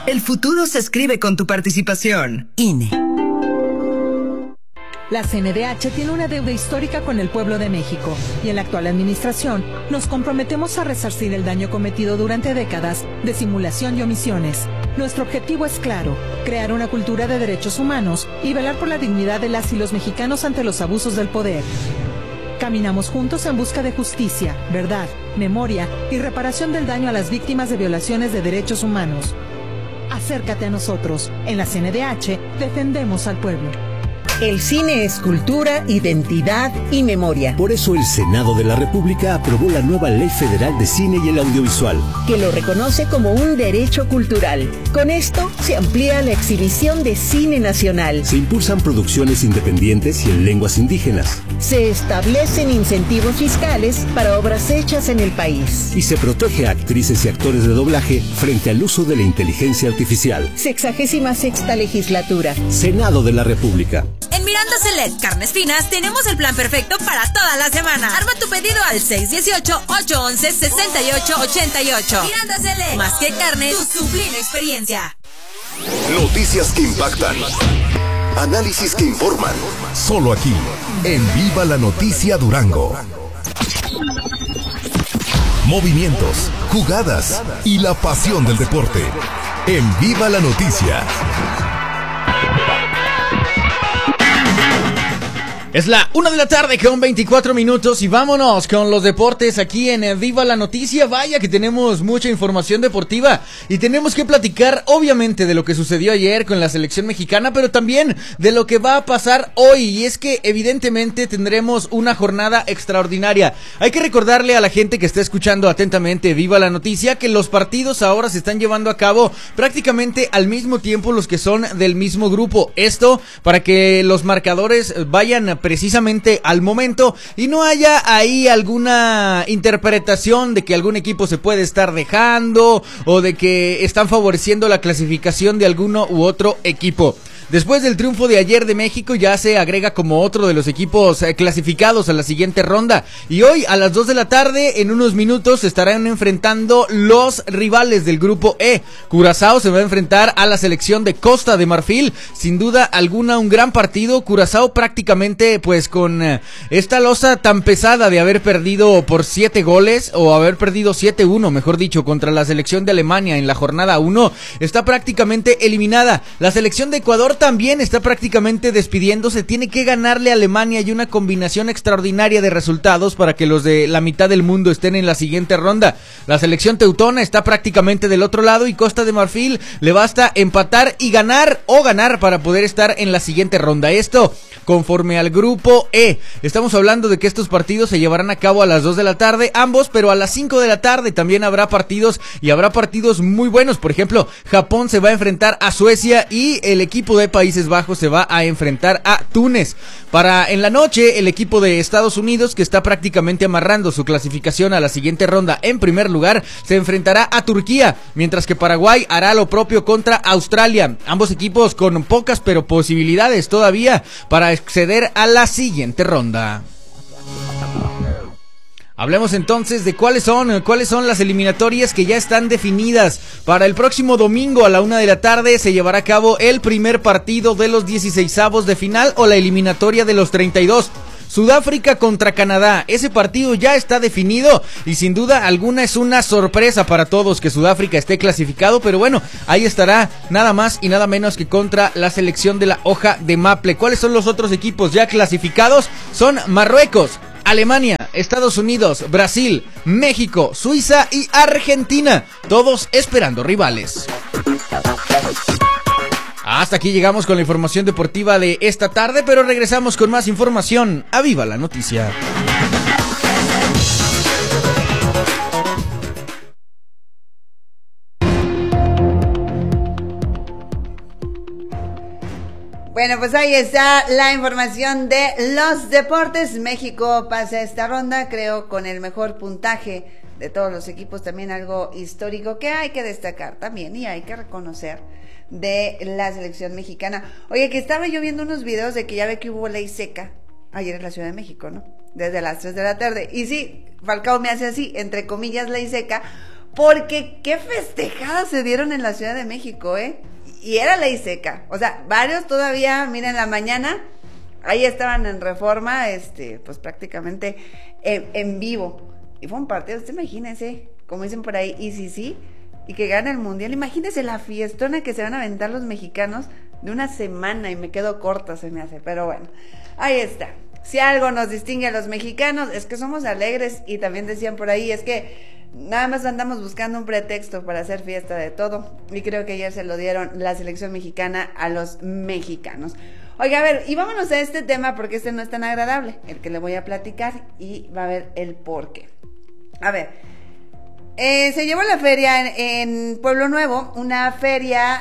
El futuro se escribe con tu participación. INE. La CNDH tiene una deuda histórica con el pueblo de México y en la actual administración nos comprometemos a resarcir el daño cometido durante décadas de simulación y omisiones. Nuestro objetivo es claro, crear una cultura de derechos humanos y velar por la dignidad de las y los mexicanos ante los abusos del poder. Caminamos juntos en busca de justicia, verdad, memoria y reparación del daño a las víctimas de violaciones de derechos humanos. Acércate a nosotros. En la CNDH defendemos al pueblo. El cine es cultura, identidad y memoria. Por eso el Senado de la República aprobó la nueva Ley Federal de Cine y el Audiovisual, que lo reconoce como un derecho cultural. Con esto se amplía la exhibición de cine nacional. Se impulsan producciones independientes y en lenguas indígenas. Se establecen incentivos fiscales para obras hechas en el país. Y se protege a actrices y actores de doblaje frente al uso de la inteligencia artificial. 66ª legislatura. Senado de la República. En Miranda Select Carnes Finas tenemos el plan perfecto para toda la semana. Arma tu pedido al 618-811-6888. Miranda Select. Más que carne, tu sublime experiencia. Noticias que impactan. Análisis que informan. Solo aquí, en Viva la Noticia Durango. Movimientos, jugadas y la pasión del deporte. En Viva la Noticia. Es la 1:00 p.m. con 24 minutos y vámonos con los deportes aquí en Viva la Noticia. Vaya que tenemos mucha información deportiva y tenemos que platicar obviamente de lo que sucedió ayer con la selección mexicana, pero también de lo que va a pasar hoy, y es que evidentemente tendremos una jornada extraordinaria. Hay que recordarle a la gente que está escuchando atentamente Viva la Noticia que los partidos ahora se están llevando a cabo prácticamente al mismo tiempo, los que son del mismo grupo. Esto para que los marcadores vayan precisamente al momento y no haya ahí alguna interpretación de que algún equipo se puede estar dejando o de que están favoreciendo la clasificación de alguno u otro equipo. Después del triunfo de ayer de México ya se agrega como otro de los equipos clasificados a la siguiente ronda, y hoy a las 2 de la tarde en unos minutos se estarán enfrentando los rivales del grupo E. Curazao se va a enfrentar a la selección de Costa de Marfil, sin duda alguna un gran partido. Curazao prácticamente pues con esta losa tan pesada de haber perdido por 7 goles o haber perdido 7-1 mejor dicho contra la selección de Alemania en la jornada 1, está prácticamente eliminada. La selección de Ecuador también está prácticamente despidiéndose, tiene que ganarle a Alemania y una combinación extraordinaria de resultados para que los de la mitad del mundo estén en la siguiente ronda. La selección teutona está prácticamente del otro lado y Costa de Marfil le basta empatar y ganar o ganar para poder estar en la siguiente ronda. Esto conforme al grupo E. Estamos hablando de que estos partidos se llevarán a cabo a las 2 de la tarde, ambos, pero a las 5 de la tarde también habrá partidos, y habrá partidos muy buenos. Por ejemplo, Japón se va a enfrentar a Suecia y el equipo de Países Bajos se va a enfrentar a Túnez. Para en la noche, el equipo de Estados Unidos, que está prácticamente amarrando su clasificación a la siguiente ronda en primer lugar, se enfrentará a Turquía, mientras que Paraguay hará lo propio contra Australia. Ambos equipos con pocas pero posibilidades todavía para acceder a la siguiente ronda. Hablemos entonces de cuáles son las eliminatorias que ya están definidas. Para el próximo domingo a la 1 de la tarde se llevará a cabo el primer partido de los 16avos de final o la eliminatoria de los 32. Sudáfrica contra Canadá, ese partido ya está definido y sin duda alguna es una sorpresa para todos que Sudáfrica esté clasificado, pero bueno, ahí estará nada más y nada menos que contra la selección de la hoja de maple. ¿Cuáles son los otros equipos ya clasificados? Son Marruecos, Alemania, Estados Unidos, Brasil, México, Suiza y Argentina, todos esperando rivales. Hasta aquí llegamos con la información deportiva de esta tarde, pero regresamos con más información a Viva la Noticia. Bueno, pues ahí está la información de los deportes. México pasa esta ronda, creo, con el mejor puntaje de todos los equipos, también algo histórico que hay que destacar también y hay que reconocer de la selección mexicana. Oye, que estaba yo viendo unos videos de que ya ve que hubo ley seca ayer en la Ciudad de México, ¿no? Desde las 3 de la tarde. Y sí, Falcao me hace así, entre comillas, ley seca, porque qué festejadas se dieron en la Ciudad de México, y era ley seca, o sea, varios todavía, miren, en la mañana, ahí estaban en Reforma, pues prácticamente en vivo, y fue un partido, usted imagínense, como dicen por ahí, y sí, y que gana el Mundial, imagínense la fiestona que se van a aventar los mexicanos de una semana, y me quedo corta, se me hace, pero bueno, ahí está. Si algo nos distingue a los mexicanos es que somos alegres, y también decían por ahí, es que nada más andamos buscando un pretexto para hacer fiesta de todo, y creo que ayer se lo dieron la selección mexicana a los mexicanos. Oiga, a ver, y vámonos a este tema porque este no es tan agradable, el que le voy a platicar, y va a ver el porqué. A ver, se llevó la feria en Pueblo Nuevo, una feria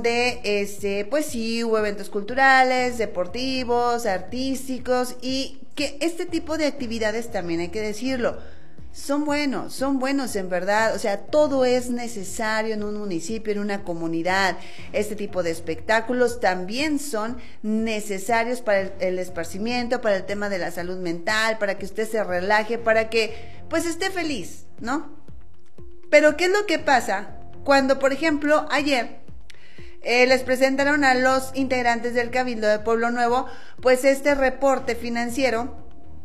donde pues sí hubo eventos culturales, deportivos, artísticos, y que este tipo de actividades, también hay que decirlo, son buenos en verdad, o sea, todo es necesario en un municipio, en una comunidad. Este tipo de espectáculos también son necesarios para el esparcimiento, para el tema de la salud mental, para que usted se relaje, para que pues esté feliz, ¿no? Pero ¿qué es lo que pasa cuando, por ejemplo, ayer les presentaron a los integrantes del Cabildo de Pueblo Nuevo pues este reporte financiero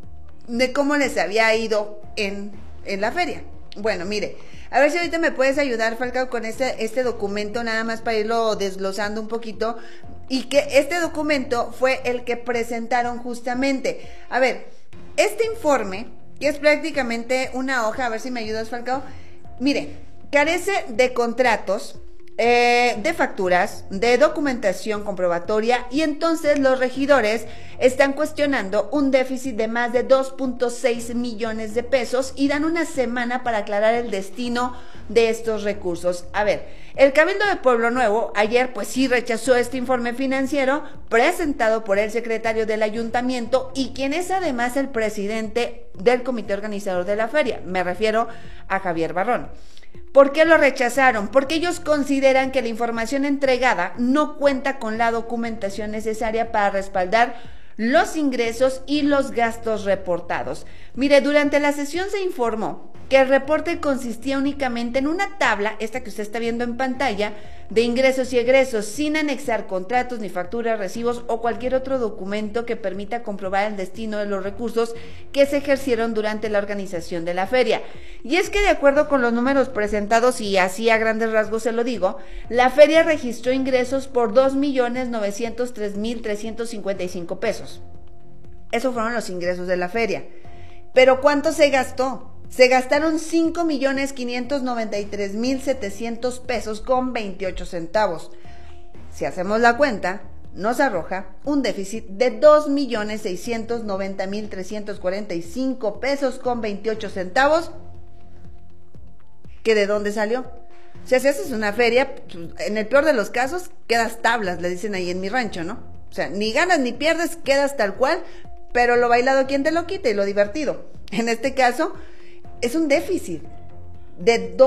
de cómo les había ido en la feria? Bueno, mire, a ver si ahorita me puedes ayudar, Falcao, con este documento, nada más para irlo desglosando un poquito, y que este documento fue el que presentaron justamente. A ver, este informe, que es prácticamente una hoja, a ver si me ayudas, Falcao, mire, carece de contratos, de facturas, de documentación comprobatoria, y entonces los regidores están cuestionando un déficit de más de 2.6 millones de pesos y dan una semana para aclarar el destino de estos recursos. A ver, el Cabildo de Pueblo Nuevo ayer pues sí rechazó este informe financiero presentado por el secretario del ayuntamiento y quien es además el presidente del comité organizador de la feria, me refiero a Javier Barrón. ¿Por qué lo rechazaron? Porque ellos consideran que la información entregada no cuenta con la documentación necesaria para respaldar los ingresos y los gastos reportados. Mire, durante la sesión se informó que el reporte consistía únicamente en una tabla, esta que usted está viendo en pantalla, de ingresos y egresos, sin anexar contratos, ni facturas, recibos o cualquier otro documento que permita comprobar el destino de los recursos que se ejercieron durante la organización de la feria. Y es que de acuerdo con los números presentados, y así a grandes rasgos se lo digo, la feria registró ingresos por 2.903.355 pesos. Esos fueron los ingresos de la feria. ¿Pero cuánto se gastó? Se gastaron 5.593.700 pesos con 28 centavos. Si hacemos la cuenta, nos arroja un déficit de 2.690.345 pesos con 28 centavos. ¿Que de dónde salió? O sea, si haces una feria, en el peor de los casos, quedas tablas, le dicen ahí en mi rancho, ¿no? O sea, ni ganas ni pierdes, quedas tal cual, pero lo bailado, ¿quién te lo quita? Y lo divertido. En este caso, es un déficit de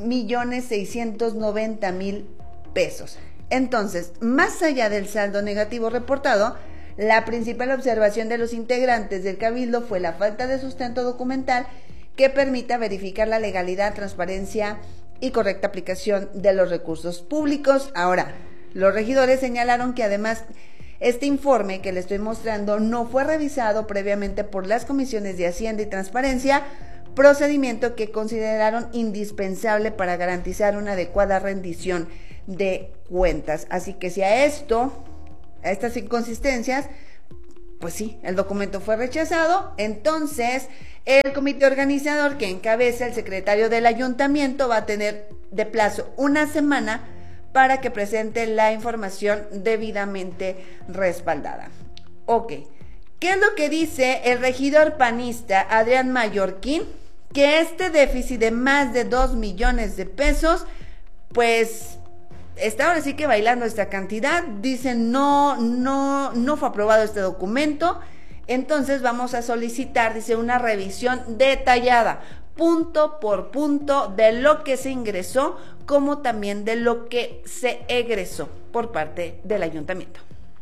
2.690.000 pesos. Entonces, más allá del saldo negativo reportado, la principal observación de los integrantes del Cabildo fue la falta de sustento documental que permita verificar la legalidad, transparencia y correcta aplicación de los recursos públicos. Ahora, los regidores señalaron que además este informe que le estoy mostrando no fue revisado previamente por las comisiones de Hacienda y Transparencia, procedimiento que consideraron indispensable para garantizar una adecuada rendición de cuentas. Así que si a estas inconsistencias, pues sí, el documento fue rechazado, entonces el comité organizador que encabeza el secretario del ayuntamiento va a tener de plazo una semana para que presente la información debidamente respaldada. Ok, ¿qué es lo que dice el regidor panista Adrián Mallorquín? Que este déficit de más de 2 millones de pesos, pues está ahora sí que bailando esta cantidad. Dicen no fue aprobado este documento, entonces vamos a solicitar, dice, una revisión detallada, punto por punto, de lo que se ingresó, como también de lo que se egresó por parte del ayuntamiento.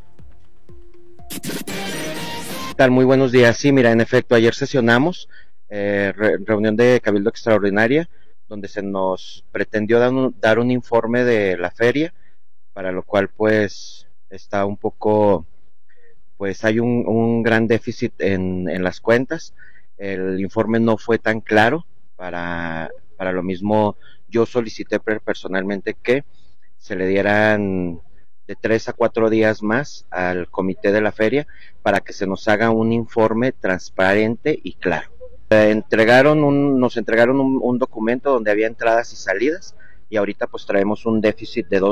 ¿Qué tal? Muy buenos días. Sí, mira, en efecto, ayer sesionamos reunión de Cabildo Extraordinaria, donde se nos pretendió dar un informe de la feria, para lo cual pues está un poco, pues hay un gran déficit en las cuentas. El informe no fue tan claro, para lo mismo yo solicité personalmente que se le dieran de 3 a 4 días más al comité de la feria para que se nos haga un informe transparente y claro. Nos entregaron un documento donde había entradas y salidas, y ahorita pues traemos un déficit de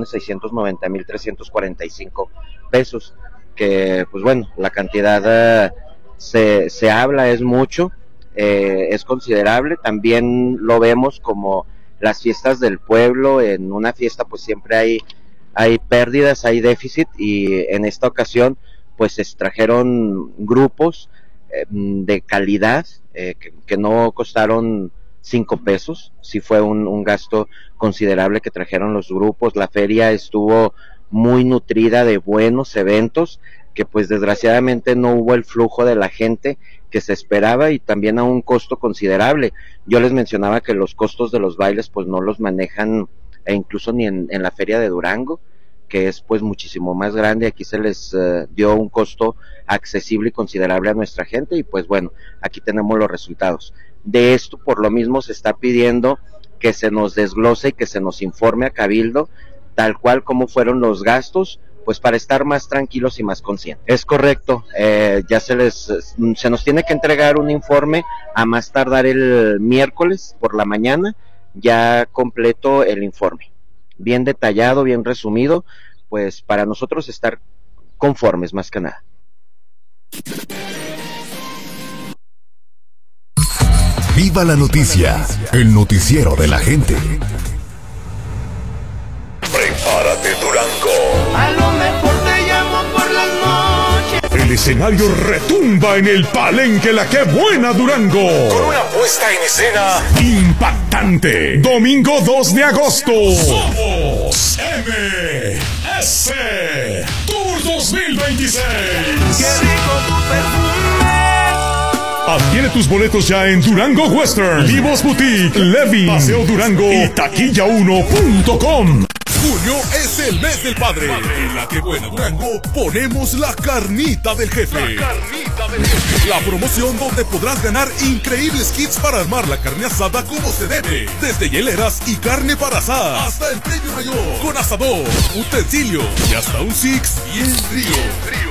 2.690.345 pesos, que pues bueno, la cantidad se habla, es mucho, es considerable. También lo vemos como las fiestas del pueblo. En una fiesta pues siempre hay pérdidas, hay déficit, y en esta ocasión pues se trajeron grupos de calidad que no costaron 5 pesos. Sí fue un gasto considerable que trajeron los grupos. La feria estuvo muy nutrida de buenos eventos, que pues desgraciadamente no hubo el flujo de la gente que se esperaba, y también a un costo considerable. Yo les mencionaba que los costos de los bailes pues no los manejan incluso ni en la feria de Durango, que es pues muchísimo más grande. Aquí se les dio un costo accesible y considerable a nuestra gente, y pues bueno, aquí tenemos los resultados. De esto, por lo mismo, se está pidiendo que se nos desglose y que se nos informe a Cabildo tal cual como fueron los gastos, pues para estar más tranquilos y más conscientes. Es correcto, ya se nos tiene que entregar un informe a más tardar el miércoles por la mañana, ya completo el informe, bien detallado, bien resumido, pues para nosotros estar conformes más que nada. Viva la noticia, el noticiero de la gente. Prepárate, Durango. A lo mejor te llamo por las noches. El escenario retumba en el Palenque La Qué Buena Durango, Con una puesta en escena impactante. Domingo 2 de agosto. Somos MS Tour 2026. Qué rico tu perfume. Adquiere tus boletos ya en Durango Western, Vivos Boutique, Levin, Paseo Durango y taquilla1.com. Junio es el mes del padre. En La Qué Buena Durango ponemos la carnita del jefe. La promoción donde podrás ganar increíbles kits para armar la carne asada como se debe. Desde hieleras y carne para asar hasta el premio mayor, con asador, utensilio y hasta un six bien frío.